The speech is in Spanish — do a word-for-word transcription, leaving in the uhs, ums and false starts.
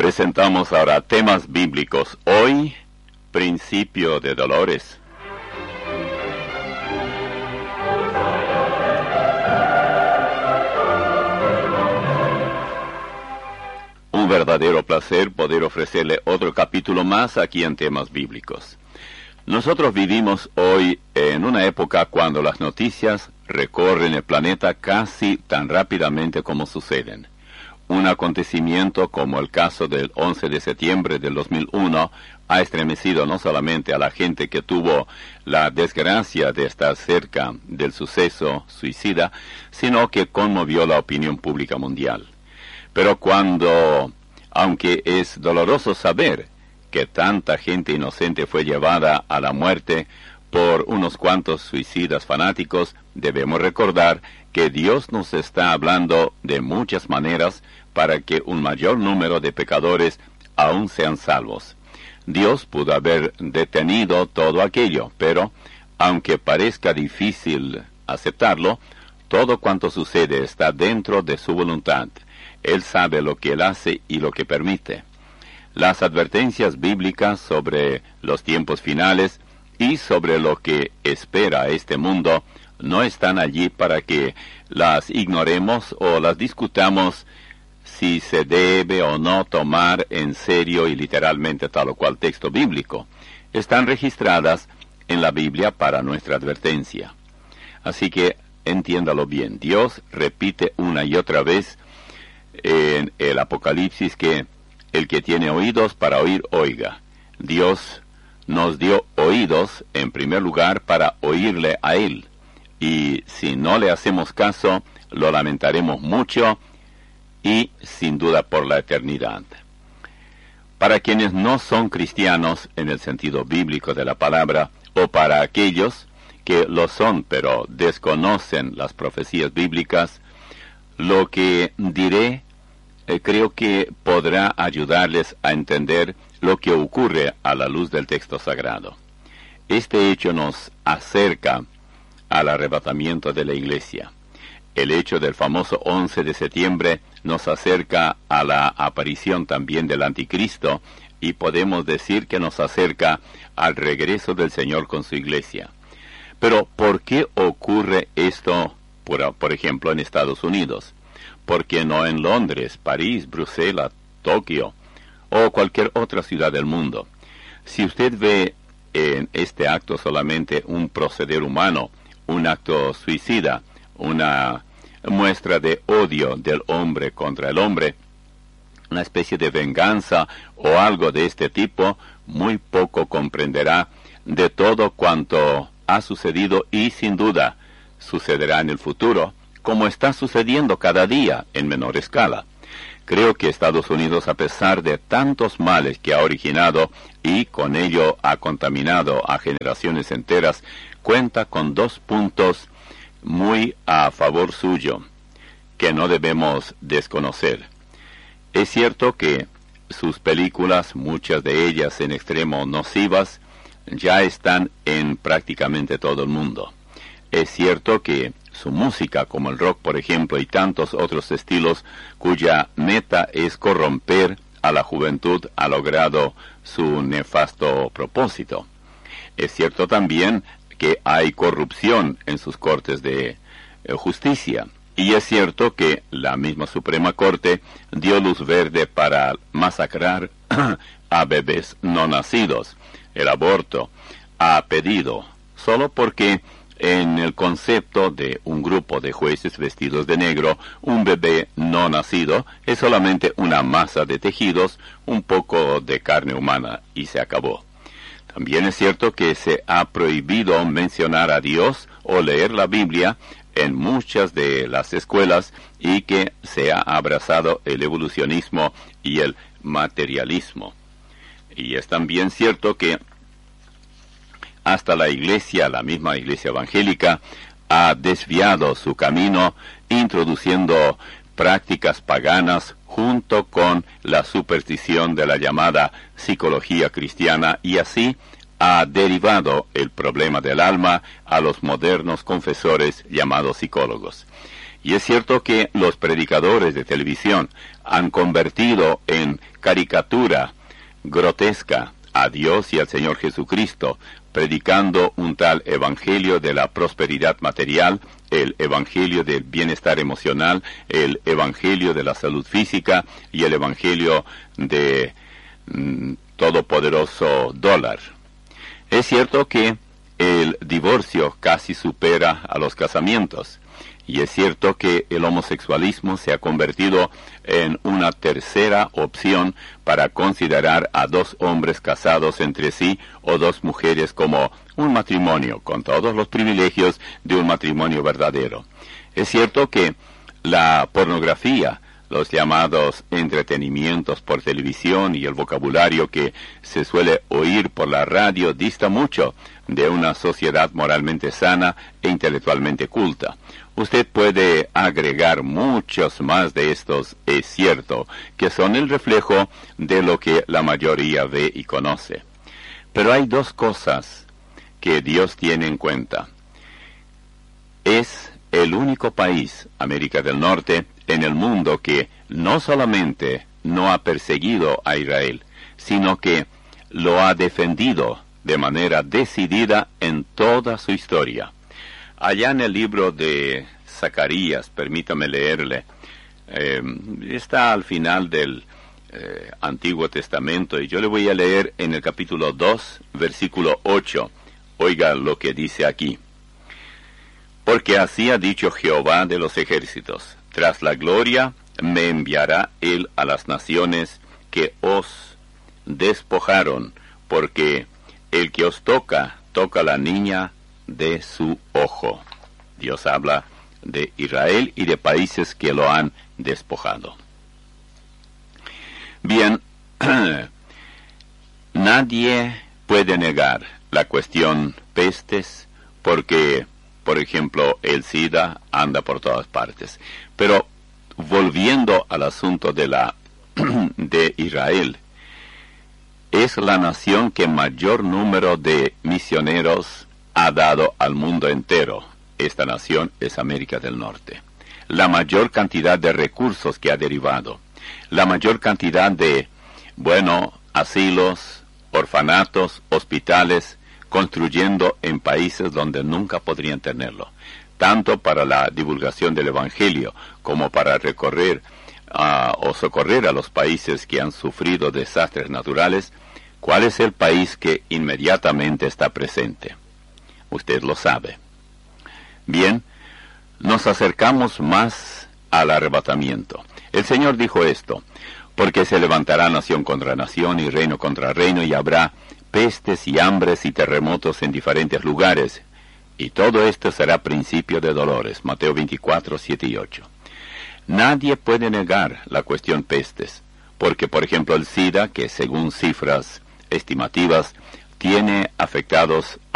Presentamos ahora temas bíblicos. Hoy, principio de dolores. Un verdadero placer poder ofrecerle otro capítulo más aquí en temas bíblicos. Nosotros vivimos hoy en una época cuando las noticias recorren el planeta casi tan rápidamente como suceden. Un acontecimiento como el caso del once de septiembre del dos mil uno ha estremecido no solamente a la gente que tuvo la desgracia de estar cerca del suceso suicida, sino que conmovió la opinión pública mundial. Pero cuando, aunque es doloroso saber que tanta gente inocente fue llevada a la muerte por unos cuantos suicidas fanáticos, debemos recordar que Dios nos está hablando de muchas maneras para que un mayor número de pecadores aún sean salvos. Dios pudo haber detenido todo aquello, pero, aunque parezca difícil aceptarlo, todo cuanto sucede está dentro de su voluntad. Él sabe lo que Él hace y lo que permite. Las advertencias bíblicas sobre los tiempos finales y sobre lo que espera este mundo no están allí para que las ignoremos o las discutamos si se debe o no tomar en serio y literalmente tal o cual texto bíblico. Están registradas en la Biblia para nuestra advertencia. Así que entiéndalo bien. Dios repite una y otra vez en el Apocalipsis que el que tiene oídos para oír, oiga. Dios nos dio oídos en primer lugar para oírle a Él. Y si no le hacemos caso, lo lamentaremos mucho y sin duda por la eternidad. Para quienes no son cristianos en el sentido bíblico de la palabra, o para aquellos que lo son pero desconocen las profecías bíblicas, lo que diré eh, creo que podrá ayudarles a entender lo que ocurre a la luz del texto sagrado. Este hecho nos acerca al arrebatamiento de la iglesia. El hecho del famoso once de septiembre nos acerca a la aparición también del anticristo y podemos decir que nos acerca al regreso del Señor con su iglesia. Pero ¿por qué ocurre esto, por, por ejemplo, en Estados Unidos? ¿Por qué no en Londres, París, Bruselas, Tokio o cualquier otra ciudad del mundo? Si usted ve en este acto solamente un proceder humano, un acto suicida, una muestra de odio del hombre contra el hombre, una especie de venganza o algo de este tipo, muy poco comprenderá de todo cuanto ha sucedido y sin duda sucederá en el futuro, como está sucediendo cada día en menor escala. Creo que Estados Unidos, a pesar de tantos males que ha originado y con ello ha contaminado a generaciones enteras, cuenta con dos puntos muy a favor suyo, que no debemos desconocer. Es cierto que sus películas, muchas de ellas en extremo nocivas, ya están en prácticamente todo el mundo. Es cierto que su música, como el rock por ejemplo, y tantos otros estilos cuya meta es corromper a la juventud, ha logrado su nefasto propósito. Es cierto también que hay corrupción en sus cortes de eh, justicia. Y es cierto que la misma Suprema Corte dio luz verde para masacrar a bebés no nacidos. El aborto ha pedido, solo porque en el concepto de un grupo de jueces vestidos de negro, un bebé no nacido es solamente una masa de tejidos, un poco de carne humana, y se acabó. También es cierto que se ha prohibido mencionar a Dios o leer la Biblia en muchas de las escuelas y que se ha abrazado el evolucionismo y el materialismo. Y es también cierto que hasta la iglesia, la misma iglesia evangélica, ha desviado su camino introduciendo prácticas paganas junto con la superstición de la llamada psicología cristiana, y así ha derivado el problema del alma a los modernos confesores llamados psicólogos. Y es cierto que los predicadores de televisión han convertido en caricatura grotesca a Dios y al Señor Jesucristo, predicando un tal evangelio de la prosperidad material, el evangelio del bienestar emocional, el evangelio de la salud física y el evangelio de mm, todopoderoso dólar. Es cierto que el divorcio casi supera a los casamientos, y es cierto que el homosexualismo se ha convertido en una tercera opción para considerar a dos hombres casados entre sí o dos mujeres como un matrimonio, con todos los privilegios de un matrimonio verdadero. Es cierto que la pornografía, los llamados entretenimientos por televisión y el vocabulario que se suele oír por la radio dista mucho de una sociedad moralmente sana e intelectualmente culta. Usted puede agregar muchos más de estos, es cierto, que son el reflejo de lo que la mayoría ve y conoce. Pero hay dos cosas que Dios tiene en cuenta. Es el único país, América del Norte, en el mundo que no solamente no ha perseguido a Israel, sino que lo ha defendido de manera decidida en toda su historia. Allá en el libro de Zacarías, permítame leerle, eh, está al final del eh, Antiguo Testamento, y yo le voy a leer en el capítulo dos, versículo ocho. Oiga lo que dice aquí. Porque así ha dicho Jehová de los ejércitos, tras la gloria me enviará él a las naciones que os despojaron, porque el que os toca, toca la niña de su ojo. Dios habla de Israel y de países que lo han despojado. Bien, nadie puede negar la cuestión pestes, porque, por ejemplo, el SIDA anda por todas partes. Pero, volviendo al asunto de la de Israel, es la nación que mayor número de misioneros ha dado al mundo entero. Esta nación es América del Norte. La mayor cantidad de recursos que ha derivado. La mayor cantidad de, bueno, asilos, orfanatos, hospitales, construyendo en países donde nunca podrían tenerlo. Tanto para la divulgación del Evangelio como para recorrer uh, o socorrer a los países que han sufrido desastres naturales. ¿Cuál es el país que inmediatamente está presente? Usted lo sabe. Bien, nos acercamos más al arrebatamiento. El Señor dijo esto, porque se levantará nación contra nación y reino contra reino, y habrá pestes y hambres y terremotos en diferentes lugares, y todo esto será principio de dolores. Mateo veinticuatro, siete y ocho. Nadie puede negar la cuestión pestes, porque por ejemplo el SIDA, que según cifras estimativas tiene afectados